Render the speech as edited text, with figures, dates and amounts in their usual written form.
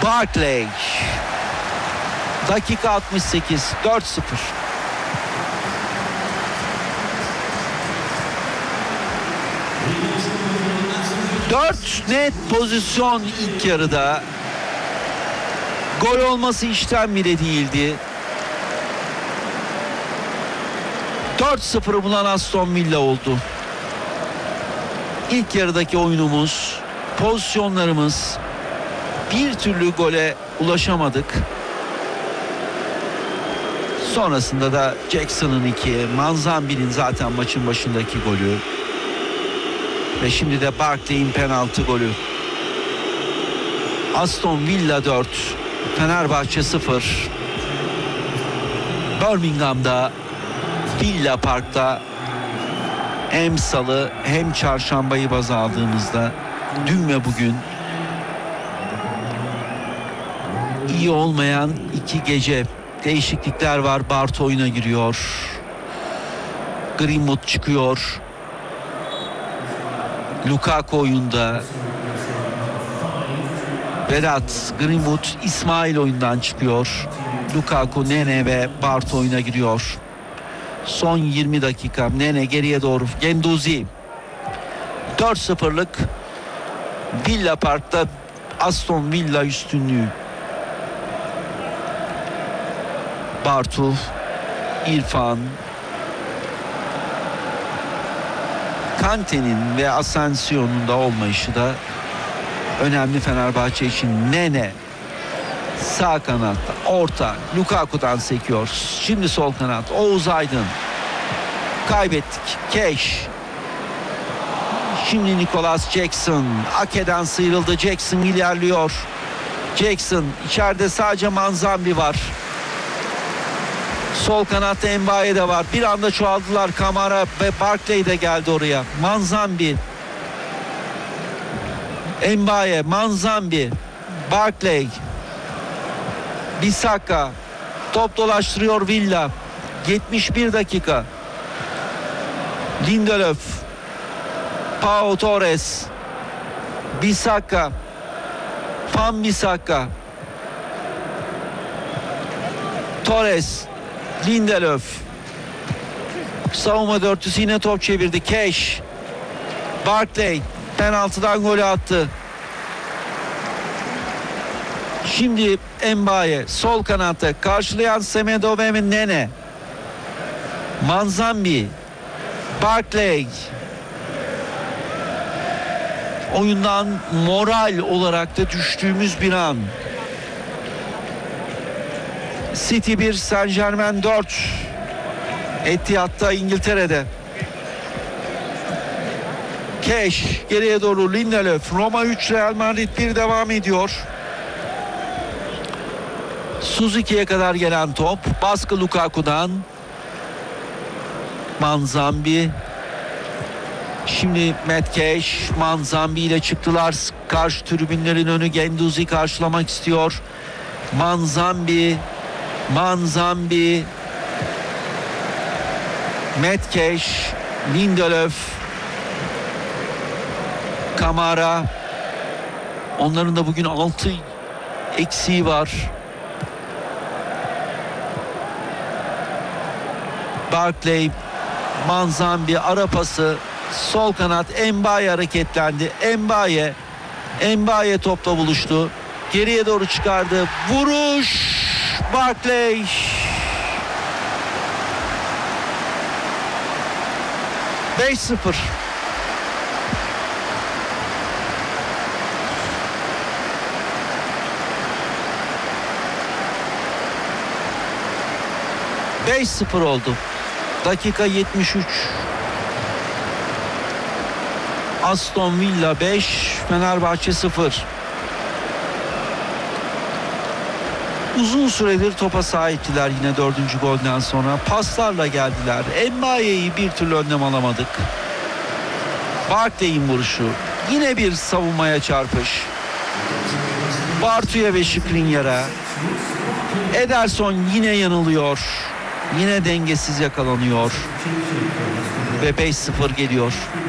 Barkley. Dakika 68. 4-0. Dört net pozisyon ilk yarıda. Gol olması işten bile değildi. 4-0'ı bulan Aston Villa oldu. İlk yarıdaki oyunumuz, pozisyonlarımız, bir türlü gole ulaşamadık. Sonrasında da Jackson'ın 2, Manzambi'nin zaten maçın başındaki golü. Ve şimdi de Barkley'in penaltı golü. Aston Villa 4, Fenerbahçe 0. Birmingham'da, Villa Park'ta hem salı hem çarşambayı baz aldığımızda dün ve bugün iyi olmayan iki gece. Değişiklikler var. Bart oyuna giriyor. Greenwood çıkıyor. Lukaku oyunda. Vedat, Greenwood, İsmail oyundan çıkıyor. Lukaku, Nene ve Bart oyuna giriyor. Son 20 dakika. Nene geriye doğru. Genduzi. 4-0'lık Villa Park'ta Aston Villa üstünlüğü. Bartu, İrfan, Kante'nin ve Asensio'nun da olmayışı da önemli Fenerbahçe için. Nene sağ kanatta, orta, Lukaku'dan sekiyor. Şimdi sol kanat, Oğuz Aydın. Kaybettik. Keş. Şimdi Nicholas Jackson. Ake'den sıyrıldı. Jackson ilerliyor. Jackson içeride, sadece Manzambi var. Sol kanatta Mbaye de var. Bir anda çoğaldılar. Kamara ve Barkley de geldi oraya. Manzambi. Mbaye, Manzambi, Barkley. Bissaka. Top dolaştırıyor Villa. 71 dakika. Lindelöf. Pau Torres. Bissaka. Van Bissaka. Torres. Lindelöf. Savunma dörtlüsü yine top çevirdi. Cash. Barkley penaltıdan golü attı. Şimdi Mbaye sol kanatta, karşılayan Semedo ve Nene. Manzambi. Barkley. Oyundan moral olarak da düştüğümüz bir an. City 1, Saint Germain 4. Etihad'da, İngiltere'de. Cash geriye doğru, Lindelöf. Roma 3, Real Madrid 1 devam ediyor. Suzuki'ye kadar gelen top. Baskı Lukaku'dan. Manzambi. Şimdi Matt Cash, Manzambi ile çıktılar. Karşı tribünlerin önü. Genduzi karşılamak istiyor. Manzambi. Matt Cash, Lindelöf, Kamara. Onların da bugün 6 eksiği var. Barkley, Manzambi, ara pası, sol kanat, Mbaye hareketlendi. Mbaye topla buluştu. Geriye doğru çıkardı. Vuruş. Barkley. ...5-0. ...5-0 oldu. Dakika 73. Aston Villa 5, Fenerbahçe 0. Uzun süredir topa sahiptiler yine 4. golden sonra. Paslarla geldiler. Mbaye'yi bir türlü önlem alamadık. Barkley'in vuruşu. Yine bir savunmaya çarpış. Bartu'ya ve Skriniar'a. Ederson yine yanılıyor. Yine dengesiz yakalanıyor. Ve 5-0 geliyor.